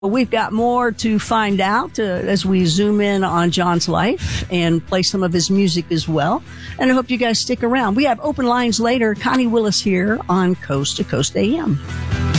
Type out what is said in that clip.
We've got more to find out as we zoom in on John's life and play some of his music as well. And I hope you guys stick around. We have open lines later. Connie Willis here on Coast to Coast AM.